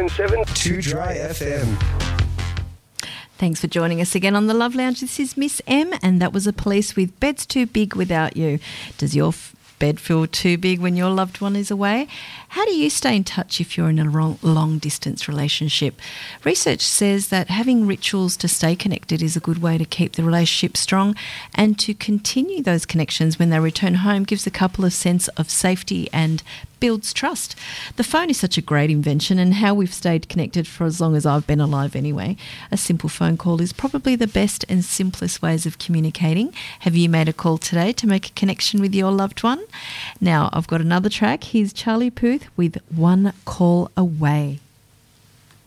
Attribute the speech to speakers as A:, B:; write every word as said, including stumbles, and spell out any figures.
A: nine seven two Dry F M.
B: Thanks for joining us again on the Love Lounge. This is Miss M, and that was a Police with Bed's Too Big Without You. Does your f- bed feel too big when your loved one is away? How do you stay in touch if you're in a long, long-distance relationship? Research says that having rituals to stay connected is a good way to keep the relationship strong, and to continue those connections when they return home gives the couple a sense of safety and builds trust. The phone is such a great invention, and how we've stayed connected for as long as I've been alive anyway. A simple phone call is probably the best and simplest ways of communicating. Have you made a call today to make a connection with your loved one? Now, I've got another track. Here's Charlie Puth with One Call Away.